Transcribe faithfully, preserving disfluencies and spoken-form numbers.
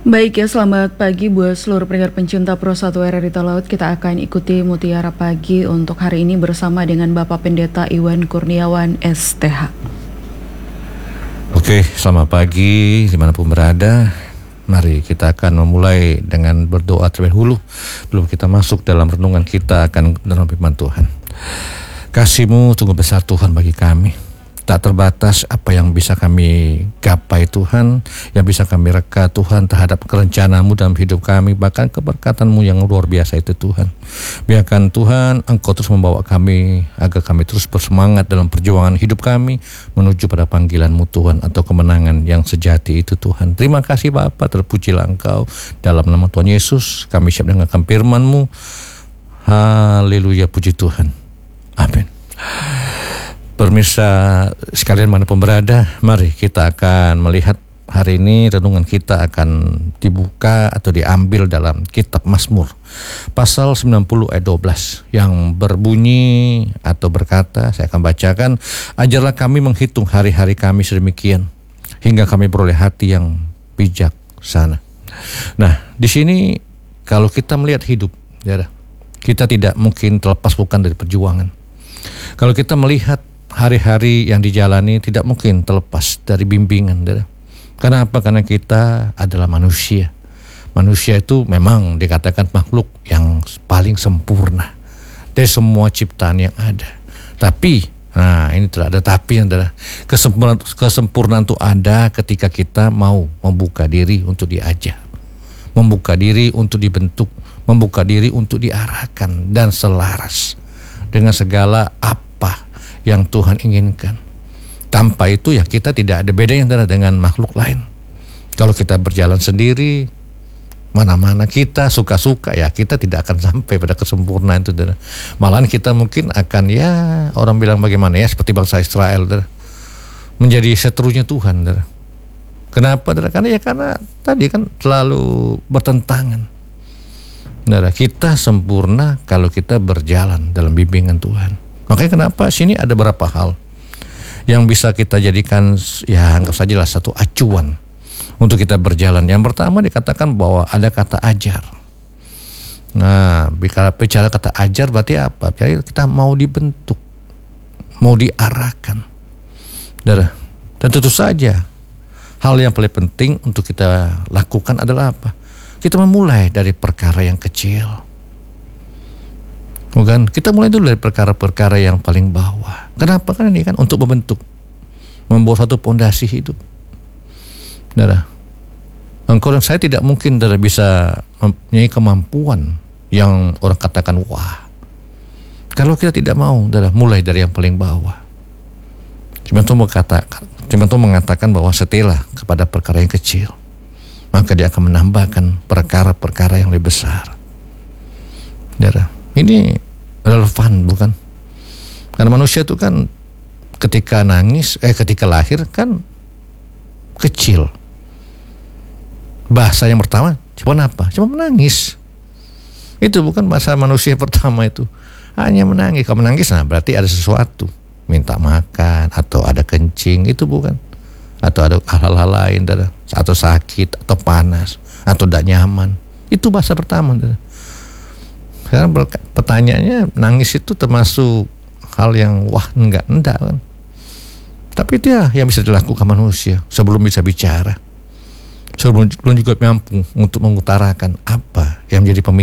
Baik ya, selamat pagi buat seluruh pendengar pencinta Pro satu R R I Talaut. Kita akan ikuti Mutiara Pagi untuk hari ini bersama dengan Bapak Pendeta Iwan Kurniawan S T H. Oke, selamat pagi dimanapun berada. Mari kita akan memulai dengan berdoa terlebih dahulu. Belum kita masuk dalam renungan, kita akan dalam firman Tuhan. Kasih-Mu sungguh besar Tuhan bagi kami. Tak terbatas apa yang bisa kami gapai Tuhan, yang bisa kami reka Tuhan terhadap kerencanamu dalam hidup kami, bahkan keberkatan-Mu yang luar biasa itu Tuhan. Biarkan Tuhan Engkau terus membawa kami, agar kami terus bersemangat dalam perjuangan hidup kami, menuju pada panggilan-Mu Tuhan, atau kemenangan yang sejati itu Tuhan. Terima kasih Bapa, terpujilah Engkau. Dalam nama Tuhan Yesus, kami siap dengarkan firman-Mu. Haleluya, puji Tuhan. Amin. Pemirsa sekalian manapun berada, mari kita akan melihat hari ini renungan kita akan dibuka atau diambil dalam kitab Mazmur pasal sembilan puluh ayat dua belas yang berbunyi atau berkata, saya akan bacakan, ajarlah kami menghitung hari-hari kami sedemikian hingga kami beroleh hati yang bijaksana. Nah, di sini kalau kita melihat hidup, ya, kita tidak mungkin terlepas bukan dari perjuangan. Kalau kita melihat hari-hari yang dijalani tidak mungkin terlepas dari bimbingan. Karena apa? Karena kita adalah manusia. Manusia itu memang dikatakan makhluk yang paling sempurna dari semua ciptaan yang ada. Tapi, nah ini tidak ada tapi, yang adalah kesempurnaan, kesempurnaan itu ada ketika kita mau membuka diri untuk diajar, membuka diri untuk dibentuk, membuka diri untuk diarahkan dan selaras dengan segala apa yang Tuhan inginkan. Tanpa itu ya kita tidak ada bedanya dengan makhluk lain. Kalau kita berjalan sendiri, mana-mana kita suka-suka, ya kita tidak akan sampai pada kesempurnaan itu. Malahan kita mungkin akan, ya orang bilang bagaimana ya, seperti bangsa Israel, menjadi seterunya Tuhan. Kenapa? Karena ya karena tadi kan selalu bertentangan. Kita sempurna kalau kita berjalan dalam bimbingan Tuhan. Makanya kenapa sini ada beberapa hal yang bisa kita jadikan, ya anggap sajalah satu acuan untuk kita berjalan. Yang pertama dikatakan bahwa ada kata ajar. Nah, bicara kata ajar berarti apa? Berarti kita mau dibentuk, mau diarahkan. Dan tentu saja hal yang paling penting untuk kita lakukan adalah apa? Kita memulai dari perkara yang kecil. Bukan, kita mulai dulu dari perkara-perkara yang paling bawah. Kenapa? Kan ini kan untuk membentuk, membuat satu pondasi hidup. Saudara, engkau dan saya tidak mungkin saudara bisa mempunyai kemampuan yang orang katakan wah, kalau kita tidak mau saudara mulai dari yang paling bawah. Cuma itu mengatakan, cuma itu mengatakan bahwa setelah kepada perkara yang kecil, maka dia akan menambahkan perkara-perkara yang lebih besar. Saudara, ini relevan bukan? Karena manusia itu kan ketika nangis, eh ketika lahir kan kecil. Bahasa yang pertama cuma apa? Cuma menangis. Itu bukan bahasa manusia pertama itu. Hanya menangis. Kalau menangis, nah berarti ada sesuatu. Minta makan atau ada kencing, itu bukan. Atau ada hal-hal lain, atau sakit, atau panas, atau tidak nyaman. Itu bahasa pertama. Sekarang pertanyaannya, nangis itu termasuk hal yang wah enggak, enggak kan? Tapi itu ya yang bisa dilakukan manusia sebelum bisa bicara, sebelum belum juga mampu untuk mengutarakan apa yang menjadi pemikiran.